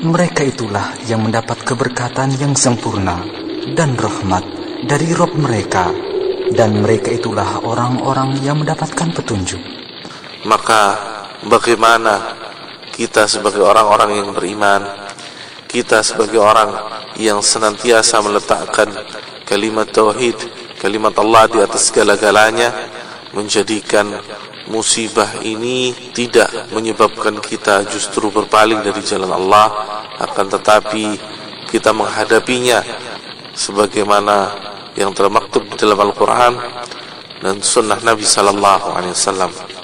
Mereka itulah yang mendapat keberkatan yang sempurna dan rahmat dari Rabb mereka, dan mereka itulah orang-orang yang mendapatkan petunjuk. Maka bagaimana kita sebagai orang-orang yang beriman, kita sebagai orang yang senantiasa meletakkan kalimat tauhid, kalimat Allah di atas segala-galanya, menjadikan musibah ini tidak menyebabkan kita justru berpaling dari jalan Allah, akan tetapi kita menghadapinya sebagaimana yang termaktub di dalam Al-Quran dan Sunnah Nabi Sallallahu Alaihi Wasallam.